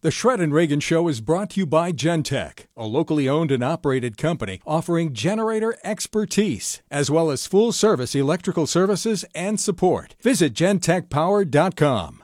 The Shred and Reagan Show is brought to you by Gentech, a locally owned and operated company offering generator expertise, as well as full-service electrical services and support. Visit gentechpower.com.